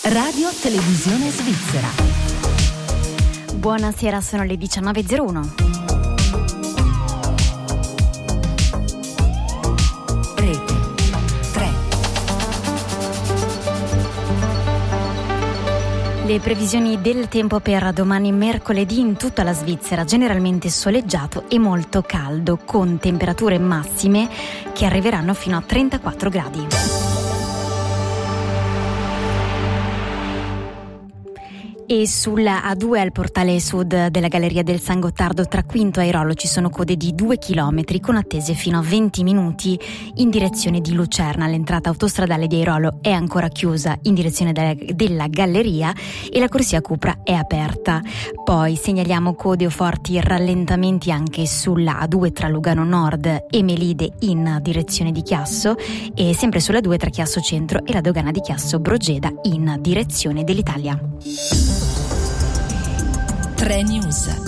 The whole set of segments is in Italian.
Radio Televisione Svizzera. Buonasera, sono le 19.01. Rete 3. Le previsioni del tempo per domani mercoledì in tutta la Svizzera: generalmente soleggiato e molto caldo, con temperature massime che arriveranno fino a 34 gradi. E sulla A2 al portale sud della Galleria del San Gottardo tra Quinto e Airolo ci sono code di 2 chilometri con attese fino a 20 minuti in direzione di Lucerna. L'entrata autostradale di Airolo è ancora chiusa in direzione della Galleria e la corsia Cupra è aperta. Poi segnaliamo code o forti rallentamenti anche sulla A2 tra Lugano Nord e Melide in direzione di Chiasso, e sempre sulla A2 tra Chiasso Centro e la dogana di Chiasso Brogeda in direzione dell'Italia. 3 News.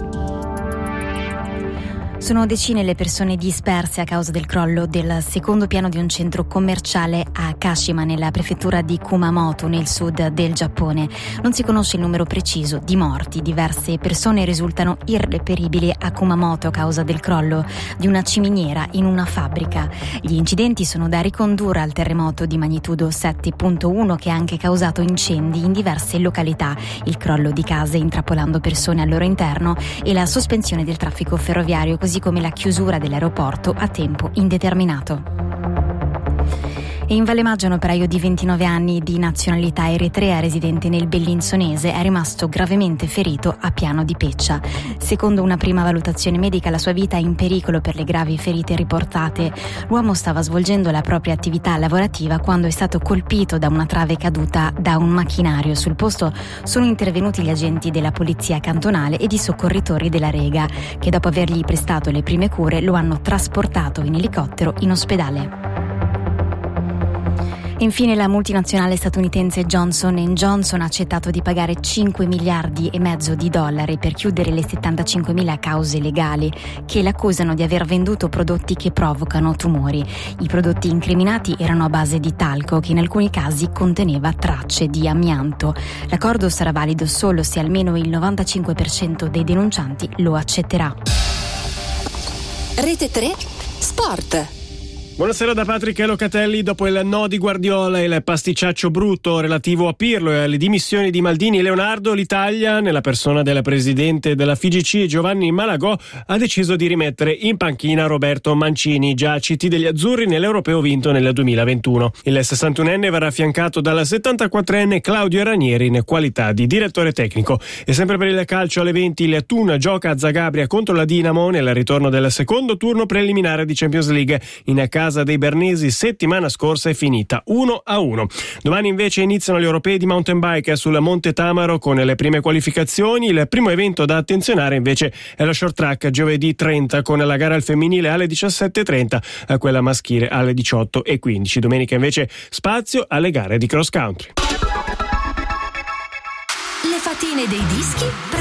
Sono decine le persone disperse a causa del crollo del secondo piano di un centro commerciale a Kashima, nella prefettura di Kumamoto, nel sud del Giappone. Non si conosce il numero preciso di morti. Diverse persone risultano irreperibili a Kumamoto a causa del crollo di una ciminiera in una fabbrica. Gli incidenti sono da ricondurre al terremoto di magnitudo 7.1 che ha anche causato incendi in diverse località, il crollo di case intrappolando persone al loro interno e la sospensione del traffico ferroviario, così come la chiusura dell'aeroporto a tempo indeterminato. E in Valle Maggio un operaio di 29 anni di nazionalità eritrea residente nel Bellinzonese è rimasto gravemente ferito a Piano di Peccia. Secondo una prima valutazione medica la sua vita è in pericolo per le gravi ferite riportate. L'uomo stava svolgendo la propria attività lavorativa quando è stato colpito da una trave caduta da un macchinario. Sul posto sono intervenuti gli agenti della polizia cantonale ed i soccorritori della Rega, che dopo avergli prestato le prime cure lo hanno trasportato in elicottero in ospedale. Infine la multinazionale statunitense Johnson & Johnson ha accettato di pagare 5 miliardi e mezzo di dollari per chiudere le 75.000 cause legali che l'accusano di aver venduto prodotti che provocano tumori. I prodotti incriminati erano a base di talco, che in alcuni casi conteneva tracce di amianto. L'accordo sarà valido solo se almeno il 95% dei denuncianti lo accetterà. Rete 3 Sport. Buonasera da Patrick Locatelli. Dopo il no di Guardiola e il pasticciaccio brutto relativo a Pirlo e alle dimissioni di Maldini e Leonardo, l'Italia, nella persona del presidente della FIGC Giovanni Malagò, ha deciso di rimettere in panchina Roberto Mancini, già CT degli azzurri nell'Europeo vinto nel 2021. Il 61enne verrà affiancato dal 74enne Claudio Ranieri in qualità di direttore tecnico. E sempre per il calcio alle 20 il Thun gioca a Zagabria contro la Dinamo nel ritorno del secondo turno preliminare di Champions League. In casa dei bernesi settimana scorsa è finita 1-1. Domani invece iniziano gli europei di mountain bike sul Monte Tamaro con le prime qualificazioni. Il primo evento da attenzionare invece è lo short track, giovedì 30 con la gara al femminile alle 17.30, quella maschile alle 18.15. Domenica invece spazio alle gare di cross country. Le fatine dei dischi